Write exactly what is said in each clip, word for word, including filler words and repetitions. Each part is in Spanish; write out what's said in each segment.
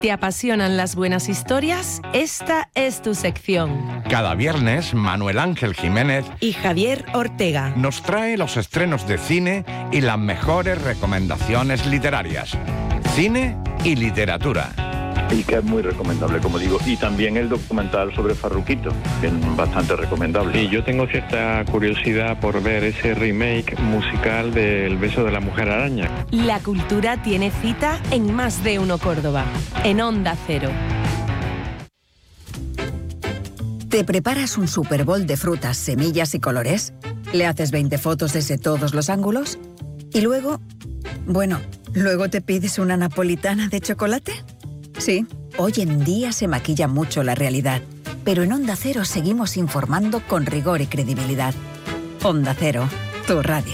¿Te apasionan las buenas historias? Esta es tu sección. Cada viernes, Manuel Ángel Jiménez y Javier Ortega nos trae los estrenos de cine y las mejores recomendaciones literarias. Cine y literatura. Y que es muy recomendable, como digo. Y también el documental sobre Farruquito, que es bastante recomendable. Y yo tengo cierta curiosidad por ver ese remake musical de El beso de la mujer araña. La cultura tiene cita en Más de Uno Córdoba, en Onda Cero. ¿Te preparas un Super Bowl de frutas, semillas y colores? ¿Le haces veinte fotos desde todos los ángulos? ¿Y luego? Bueno, ¿luego te pides una napolitana de chocolate? Sí, hoy en día se maquilla mucho la realidad, pero en Onda Cero seguimos informando con rigor y credibilidad. Onda Cero, tu radio.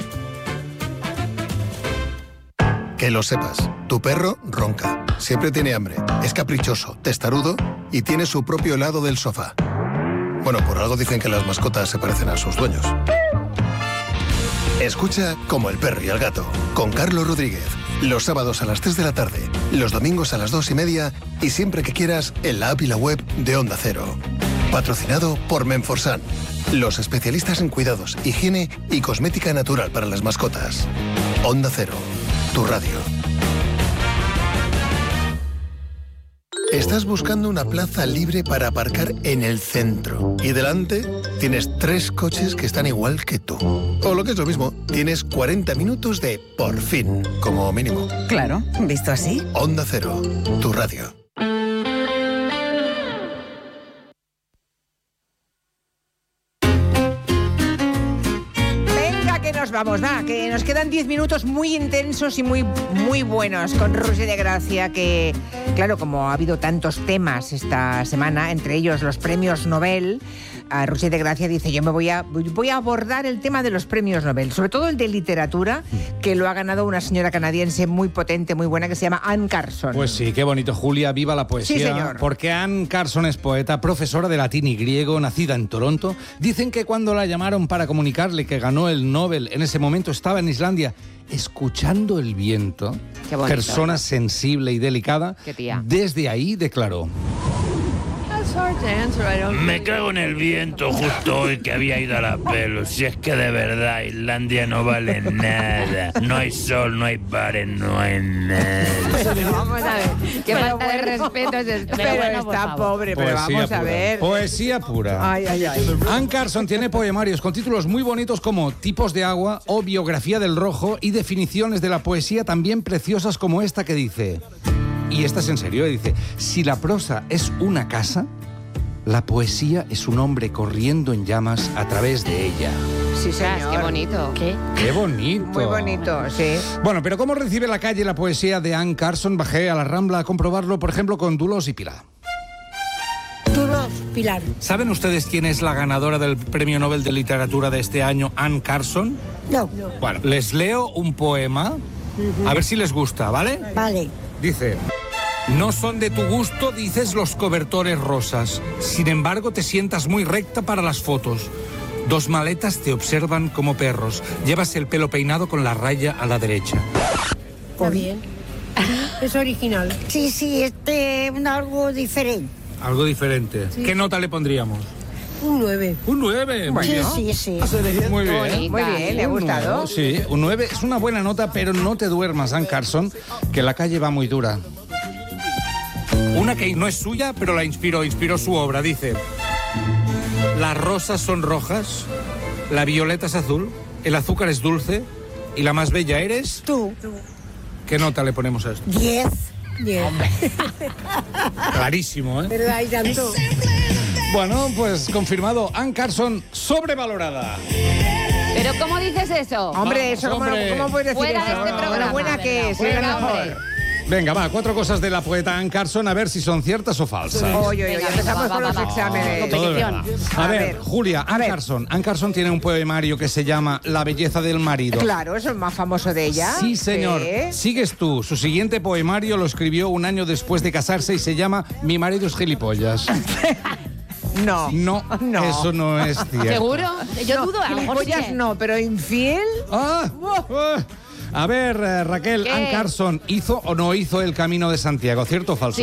Que lo sepas, tu perro ronca, siempre tiene hambre, es caprichoso, testarudo y tiene su propio lado del sofá. Bueno, por algo dicen que las mascotas se parecen a sus dueños. Escucha Como el perro y el gato, con Carlos Rodríguez. Los sábados a las tres de la tarde, los domingos a las dos y media y siempre que quieras en la app y la web de Onda Cero. Patrocinado por Menforsan, los especialistas en cuidados, higiene y cosmética natural para las mascotas. Onda Cero, tu radio. Estás buscando una plaza libre para aparcar en el centro y delante tienes tres coches que están igual que tú. O lo que es lo mismo, tienes cuarenta minutos de por fin, como mínimo. Claro, visto así. Onda Cero, tu radio. Vamos, va, que nos quedan diez minutos muy intensos y muy, muy buenos con Roger de Gracia, que, claro, como ha habido tantos temas esta semana, entre ellos los premios Nobel, a Roger de Gracia dice, yo me voy a, voy a abordar el tema de los premios Nobel, sobre todo el de literatura, que lo ha ganado una señora canadiense muy potente, muy buena, que se llama Anne Carson. Pues sí, qué bonito, Julia, viva la poesía. Sí, señor. Porque Anne Carson es poeta, profesora de latín y griego, nacida en Toronto. Dicen que cuando la llamaron para comunicarle que ganó el Nobel, en ese momento estaba en Islandia escuchando el viento. Qué bonito, persona ¿no? sensible y delicada. Qué tía. Desde ahí declaró: me cago en el viento justo hoy que había ido a la pelo. Si es que de verdad Islandia no vale nada. No hay sol, no hay bares, no hay nada. Pero vamos a ver, qué Pero falta de bueno, respeto es esto. Pero Bueno, está por favor. pobre, pero Poesía vamos a pura. ver. Poesía pura. Ay, ay, ay. Anne Carson tiene poemarios con títulos muy bonitos como Tipos de agua o Biografía del rojo y definiciones de la poesía también preciosas como esta que dice, y esta es en serio, dice, si la prosa es una casa, la poesía es un hombre corriendo en llamas a través de ella. Sí, señor. Qué bonito. ¿Qué? ¡Qué bonito! Muy bonito, sí. Bueno, pero ¿cómo recibe la calle la poesía de Anne Carson? Bajé a la Rambla a comprobarlo, por ejemplo, con Dulos y Pilar. Dulos, Pilar. ¿Saben ustedes quién es la ganadora del Premio Nobel de Literatura de este año, Anne Carson? No. Bueno, les leo un poema, Uh-huh. a ver si les gusta, ¿vale? Vale. Dice: no son de tu gusto, dices, los cobertores rosas. Sin embargo, te sientas muy recta para las fotos. Dos maletas te observan como perros. Llevas el pelo peinado con la raya a la derecha. Está bien. Es original. Sí, sí, este es algo diferente. Algo diferente. Sí. ¿Qué nota le pondríamos? Un nueve. Un nueve. Muy bien. Sí, sí, sí. Muy bien. Bonita. Muy bien, le ha Un gustado. nueve, sí, un nueve es una buena nota, pero no te duermas, Anne Carson, que la calle va muy dura. Una que no es suya, pero la inspiró, inspiró su obra. Dice: las rosas son rojas, la violeta es azul, el azúcar es dulce y la más bella eres... Tú. ¿Qué nota le ponemos a esto? Diez. Diez. Clarísimo, ¿eh? Pero hay tanto. Bueno, pues confirmado, Anne Carson sobrevalorada. ¿Pero cómo dices eso? Hombre, Vamos, eso, ¿cómo, hombre. ¿cómo puedes decir Fuera eso? de este programa. Enhorabuena que es, Fuera, es la hombre. mejor. Venga, va, cuatro cosas de la poeta Anne Carson, a ver si son ciertas o falsas. Oye, oye, Venga, empezamos va, con va, los va, va. exámenes. Todo es verdad. A, A ver, ver, Julia, a Anne ver. Carson. Anne Carson tiene un poemario que se llama La belleza del marido. Claro, eso es el más famoso de ella. Sí, señor. Sí. Sigues tú. Su siguiente poemario lo escribió un año después de casarse y se llama Mi marido es gilipollas. No. No, No. eso no es cierto. ¿Seguro? Yo No, dudo, a lo mejor sí gilipollas que- no, pero infiel. Ah, ah. A ver, eh, Raquel, ¿Qué? Anne Carson, ¿hizo o no hizo el Camino de Santiago? ¿Cierto o falso?